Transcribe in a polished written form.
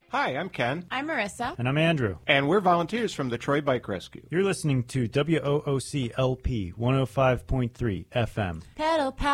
Hi, I'm Ken. I'm Marissa. And I'm Andrew. And we're volunteers from the Troy Bike Rescue. You're listening to WOOC LP 105.3 FM. Pedal